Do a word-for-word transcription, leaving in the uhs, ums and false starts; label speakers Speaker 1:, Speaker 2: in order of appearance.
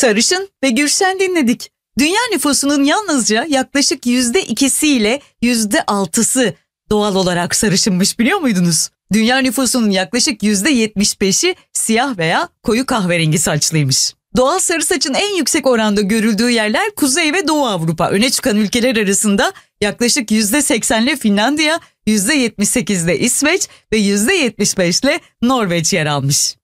Speaker 1: Sarışın ve Gülşen dinledik. Dünya nüfusunun yalnızca yaklaşık yüzde ikisiyle yüzde altısı doğal olarak sarışınmış, biliyor muydunuz? Dünya nüfusunun yaklaşık yüzde yetmiş beşi siyah veya koyu kahverengi saçlıymış. Doğal sarı saçın en yüksek oranda görüldüğü yerler Kuzey ve Doğu Avrupa. Öne çıkan ülkeler arasında yaklaşık yüzde seksenle Finlandiya, yüzde yetmiş sekizle İsveç ve yüzde yetmiş beşle Norveç yer almış.